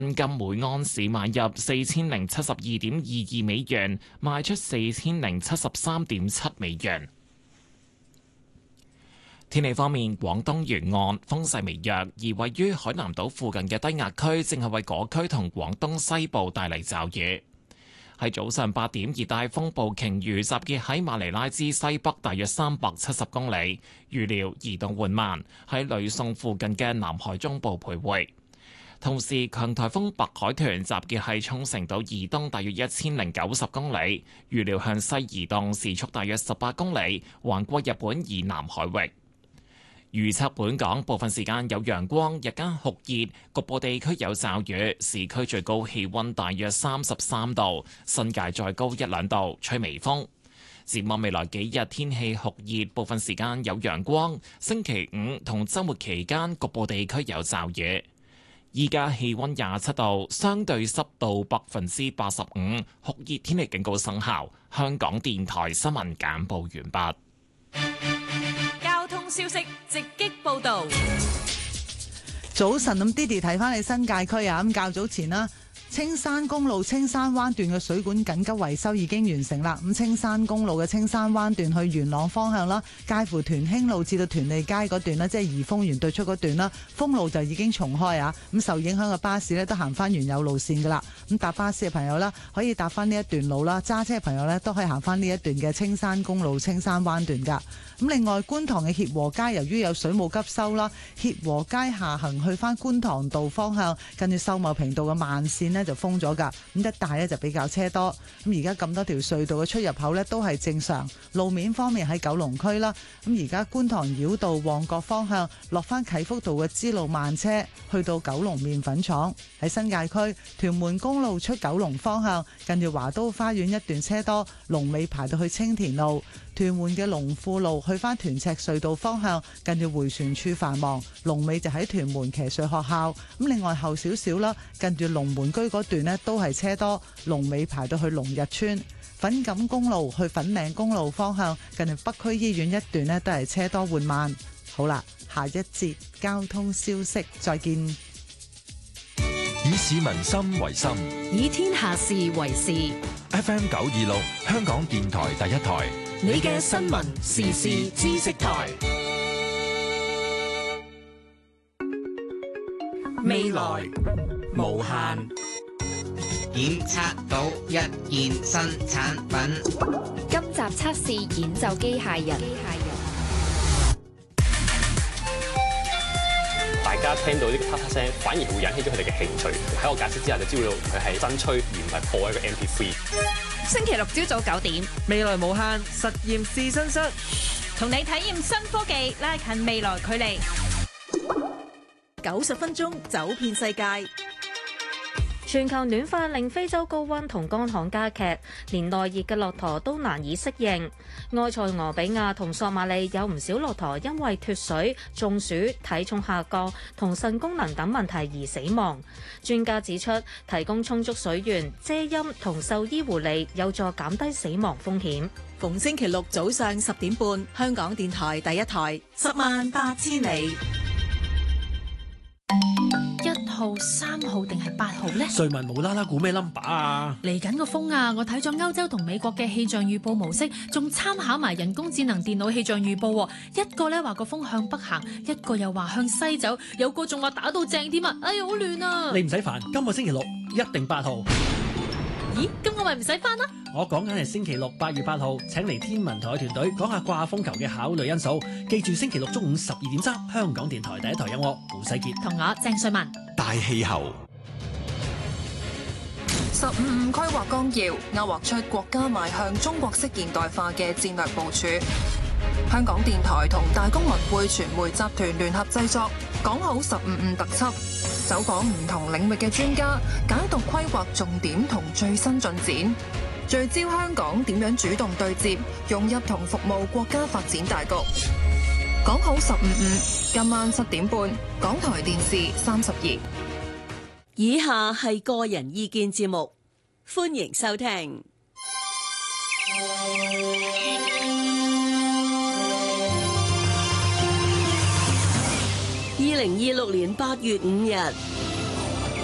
金每盎司買入4072.22美元，賣出4073.7美元。天氣方面，廣東沿岸風勢微弱，而位於海南島附近嘅低壓區正係為嗰區同廣東西部帶嚟驟雨。喺早上8點，熱帶風暴鯨魚集結喺馬尼拉之西北大約370公里，預料移動緩慢，喺呂宋附近嘅南海中部徘徊。同時，強颱風白海豚集結喺沖繩島以東大約1090公里，預料向西移動，時速大約18公里，橫過日本以南海域。預測本港部分時間有陽光，日間酷熱，局部地區有驟雨。市區最高氣溫大約33度，新界再高1-2度，吹微風。展望未來幾日天氣酷熱，部分時間有陽光。星期5同週末期間局部地區有驟雨。依家氣溫27度，相對濕度85%，酷熱天氣警告生效。香港電台新聞簡報完畢。 交通消息直擊報導。 早晨，咁 Didi 睇翻你新界區啊，咁較早前啦。青山公路青山灣段嘅水管緊急維修已經完成啦。咁青山公路嘅青山灣段去元朗方向啦，介乎屯興路至到屯利街嗰段啦，即係怡豐園對出嗰段啦，封路就已經重開啊。咁受影響嘅巴士呢都行翻原有路線噶啦。咁搭巴士嘅朋友啦，可以搭翻呢一段路啦；揸車嘅朋友呢都可以行翻呢一段嘅青山公路青山灣段噶。咁另外，觀塘嘅協和街由於有水務急修啦，協和街下行去翻觀塘道方向，近住秀茂坪道嘅慢線呢就封咗㗎，咁一帶呢就比較車多。咁而家咁多條隧道嘅出入口呢都係正常。路面方面喺九龍區啦，咁而家觀塘繞道旺角方向落翻啟福道嘅支路慢車，去到九龍麵粉廠。喺新界區屯門公路出九龍方向，近住華都花園一段車多，龍尾排到去青田路。屯門嘅龍富路去翻屯赤隧道方向，近住迴旋處繁忙，龍尾就喺屯門騎術學校。咁另外後少少啦，近住龍門居嗰段呢都係車多，龍尾排到去龍日村。粉錦公路去粉嶺公路方向，近住北區醫院一段呢都係車多緩慢。好啦，下一節交通消息再見。 以市民心為心， 以天下事為事。 FM 926香港電台第一台， 你嘅新聞時事知識台。未來無限， 檢測到一件新產品。 今集測試演奏機械人。 大家聽到呢個啪啪聲，反而會引起咗佢哋嘅興趣。喺我解釋之下，就知道佢係真吹而唔係破一個 MP3。 星期六朝早9點， 未來無限實驗試身室， 同你體驗新科技，拉近未來距離。90分鐘走遍世界。 全球暖化令非洲高溫同乾旱加劇，連耐熱嘅駱駝都難以適應。埃塞俄比亞同索馬里有唔少駱駝因為脫水、中暑、體重下降同腎功能等問題而死亡。專家指出，提供充足水源、遮陰同獸醫護理有助減低死亡風險。 逢星期六早上10點半，香港電台第一台，108000里。 1號、3號定係8號呢？ 瑞文無啦啦估咩 number 啊？ 嚟緊個風啊！我睇咗歐洲同美國嘅氣象預報模式，仲參考埋人工智能電腦氣象預報。一個咧話個風向北行，一個又話向西走，有個仲話打到正添啊！哎呀，好亂啊！ 你唔使煩，今個星期六一定8號。 咦？咁我咪唔使返啦？ 我講緊係星期六8月8號，請嚟天文台團隊講下掛風球嘅考慮因素。記住星期六中午12點3，香港電台第一台有我胡世傑同我鄭瑞文。 大氣候。 15規劃綱要勾畫出國家邁向中國式現代化嘅戰略部署。香港電台同大公文匯傳媒集團聯合製作，講好15特輯，走訪唔同領域嘅專家，解讀規劃重點同最新進展，聚焦香港點樣主動對接，融入同服務國家發展大局。講好15，今晚7點半，港台電視32。 以下係個人意見節目，歡迎收聽。2026年8月5日。